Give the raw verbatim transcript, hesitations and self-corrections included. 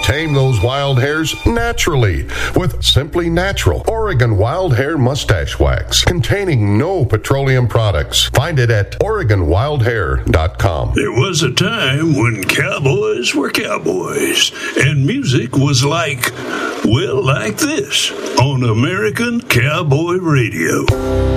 Tame those wild hairs naturally with Simply Natural Oregon Wild Hair Mustache Wax, containing no petroleum products. Find it at Oregon Wild Hair dot com. There was a time when cowboys were cowboys, and music was like, well, like this on American Cowboy Radio.